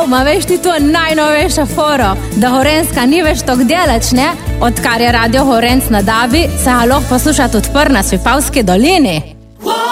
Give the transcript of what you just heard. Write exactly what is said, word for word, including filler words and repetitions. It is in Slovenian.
ma veš ti to najnovejša foro, da Gorenjska ni več tok delač, ne? Odkar je Radio Gorenc na Dabi, se ga lahko posluša tudi prna Svipavski dolini.